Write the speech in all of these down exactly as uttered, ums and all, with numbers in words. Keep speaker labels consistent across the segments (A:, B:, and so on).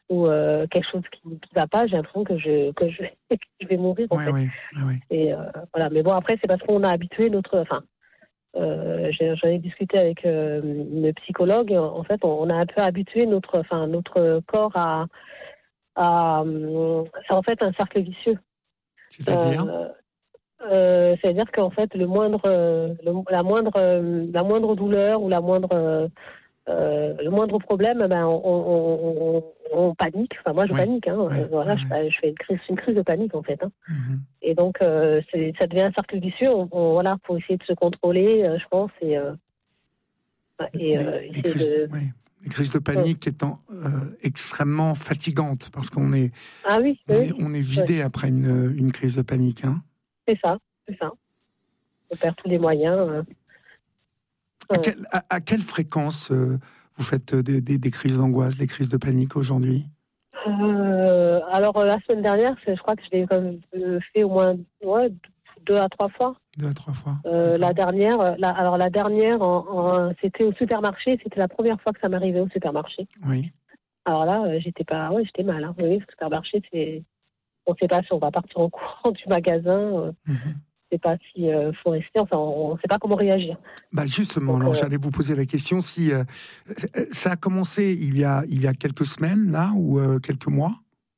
A: ou euh, quelque chose qui ne va pas, j'ai l'impression que je que je, je vais mourir en
B: ouais,
A: fait.
B: ouais, ouais.
A: Et euh, voilà. Mais bon, après, c'est parce qu'on a habitué notre, enfin, euh, j'ai, j'en ai discuté avec euh, une psychologue. En fait, on, on a un peu habitué notre, enfin, notre corps à, à, euh, c'est en fait un cercle vicieux.
B: C'est-à-dire?
A: Euh, euh, c'est-à-dire qu'en fait, le moindre, euh, le, la moindre, euh, la moindre douleur ou la moindre euh, Euh, le moindre problème, ben, on, on, on, on panique. Enfin, moi, je
B: Oui,
A: panique. Hein.
B: oui,
A: Euh, voilà,
B: oui, oui.
A: je, je fais une crise, une crise de panique, en fait. Hein.
B: Mhm.
A: Et donc, euh, c'est, ça devient un cercle vicieux. On, on, voilà, faut essayer de se contrôler, euh, je pense, et, euh, et
B: Les,
A: euh,
B: les
A: essayer
B: crises,
A: de.
B: oui. Les crises de
A: Hum.
B: panique étant euh, extrêmement fatigantes parce qu'on est,
A: Ah oui,
B: on
A: oui,
B: est, on est
A: oui.
B: vidé après une, une crise de panique. Hein.
A: C'est ça, c'est ça. On perd tous les moyens. Euh.
B: À,
A: Ouais.
B: quel, à, à quelle fréquence euh, vous faites des, des, des crises d'angoisse, des crises de panique aujourd'hui?
A: Euh, alors, euh, la semaine dernière, c'est, je crois que je l'ai quand même euh, fait au moins ouais, deux à trois fois.
B: Deux à trois fois.
A: Euh,
B: D'accord.
A: la dernière, euh, la, alors la dernière, en, en, c'était au supermarché. C'était la première fois que ça m'arrivait au supermarché.
B: Oui.
A: Alors là, euh, j'étais pas, ouais, j'étais mal. Hein. Oui, le supermarché, c'est, on ne sait pas si on va partir au courant du magasin. Euh,
B: Mhm.
A: on ne sait pas si euh, faut rester. Enfin, on ne sait pas comment réagir.
B: Bah justement,
A: Donc,
B: alors
A: euh,
B: j'allais vous poser la question si euh, ça a commencé il y a il y a quelques semaines là ou euh, quelques mois.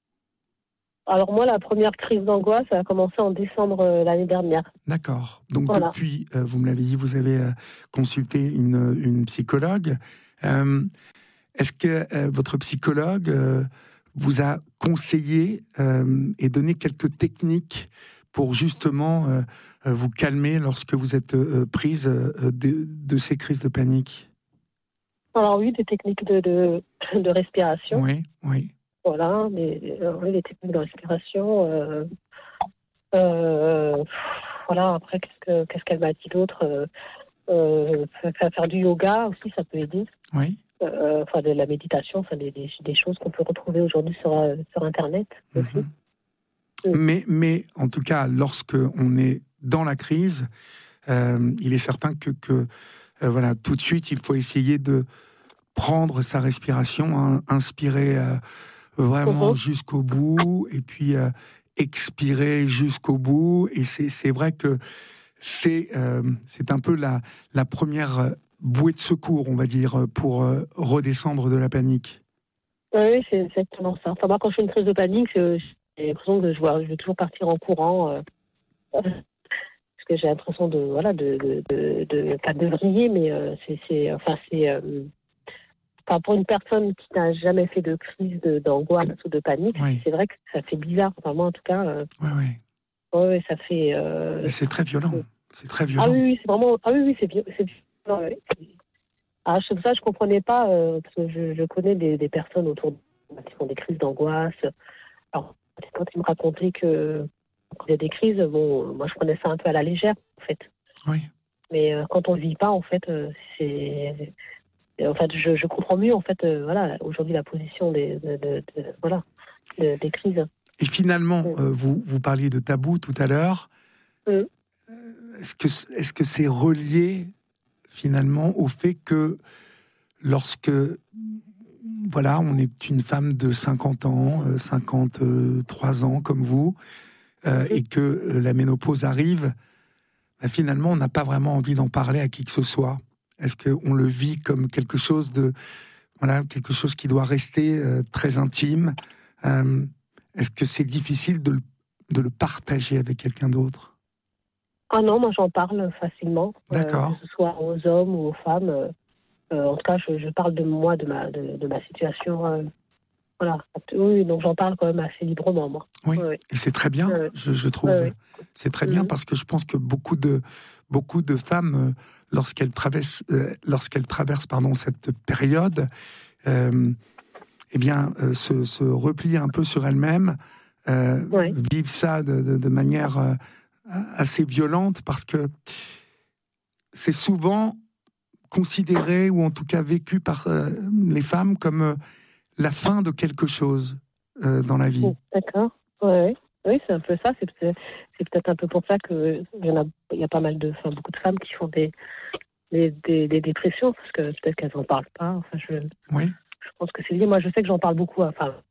A: alors moi, la première crise d'angoisse, ça a commencé en décembre euh, l'année dernière.
B: D'accord. Donc
A: Voilà.
B: depuis, euh, vous me l'avez dit, vous avez euh, consulté une, une psychologue. Euh, est-ce que euh, votre psychologue euh, vous a conseillé euh, et donné quelques techniques pour justement euh, euh, vous calmer lorsque vous êtes euh, prise euh, de, de ces crises de panique?
A: Alors oui, des techniques de, de, de respiration.
B: Oui, oui.
A: Voilà, des, euh, oui, des techniques de respiration. Euh, euh, voilà, après, qu'est-ce, que, qu'est-ce qu'elle m'a dit d'autre euh, euh, faire, faire du yoga aussi, ça peut aider.
B: Oui.
A: Euh, enfin, de la méditation, enfin, des, des, des choses qu'on peut retrouver aujourd'hui sur, euh, sur Internet aussi.
B: Mhm.
A: Mm.
B: Mais, mais en tout cas, lorsque on est dans la crise, euh, il est certain que, que euh, voilà, tout de suite, il faut essayer de prendre sa respiration, hein, inspirer euh, vraiment
A: Mhm.
B: jusqu'au bout, et puis euh, expirer jusqu'au bout. Et c'est, c'est vrai que c'est, euh, c'est un peu la, la première bouée de secours, on va dire, pour euh, redescendre de la panique.
A: Oui, c'est exactement ça. Enfin, moi, quand je fais une crise de panique, je- j'ai l'impression que je, vois, je vais toujours partir en courant. Euh, parce que j'ai l'impression de, voilà, de, de, de, de pas de vriller, mais euh, c'est, c'est, enfin, c'est, euh, enfin, pour une personne qui n'a jamais fait de crise de, d'angoisse ou de panique,
B: Oui,
A: c'est vrai que ça fait bizarre. Enfin, moi, en tout cas, euh,
B: oui, oui.
A: ouais, ça fait. Euh,
B: Mais c'est très violent. C'est très
A: ah
B: violent.
A: oui, oui, c'est vraiment. Ah oui, oui, c'est bien. C'est violent, ouais. Ah, je- ça, je comprenais pas, euh, parce que je, je connais des, des personnes autour de moi qui font des crises d'angoisse. Alors, quand ils me racontaient que quand il y a des crises, bon, moi, je prenais ça un peu à la légère, en fait.
B: Oui.
A: Mais euh, quand on ne vit pas, en fait, euh, c'est. En fait, je, je comprends mieux, en fait, euh, voilà, aujourd'hui, la position des, de, de, de- voilà, de- des crises.
B: Et finalement,
A: Mm.
B: euh, vous, vous parliez de tabou tout à l'heure.
A: Mm.
B: Est-ce que, est-ce que c'est relié finalement au fait que lorsque voilà, on est une femme de cinquante ans, euh, cinquante-trois ans comme vous, euh,
A: Mm.
B: et que euh, la ménopause arrive, bah, finalement, on n'a pas vraiment envie d'en parler à qui que ce soit. Est-ce qu'on le vit comme quelque chose de, voilà, quelque chose qui doit rester euh, très intime? Euh, Est-ce que c'est difficile de le, de le partager avec quelqu'un d'autre?
A: Ah non, moi, j'en parle facilement, euh, que
B: D'accord.
A: ce soit aux hommes ou aux femmes. euh, Euh, en tout cas, je, je parle de moi, de ma, de, de ma situation. Euh, voilà. Oui, donc j'en parle quand même assez librement, moi.
B: Oui,
A: Oui,
B: et c'est très bien,
A: oui,
B: je, je
A: oui.
B: trouve.
A: Oui,
B: C'est très
A: oui.
B: bien
A: Mhm.
B: parce que je pense que beaucoup de, beaucoup de femmes, euh, lorsqu'elles traversent, euh, lorsqu'elles traversent pardon, cette période, euh, eh bien, euh, se, se replient un peu sur elles-mêmes, euh,
A: Ouais.
B: vivent ça de, de, de manière euh, assez violente parce que c'est souvent considéré ou en tout cas vécu par euh, les femmes comme euh, la fin de quelque chose euh, dans la vie.
A: Mm. D'accord. Ouais. Oui, c'est un peu ça. C'est peut-être, c'est peut-être un peu pour ça que il y en a, il y a pas mal de, enfin, beaucoup de femmes qui font des, des, des, des dépressions parce que peut-être qu'elles n'en parlent pas. Enfin, je,
B: Oui,
A: je pense que c'est lié. Moi, je sais que j'en parle beaucoup. Enfin,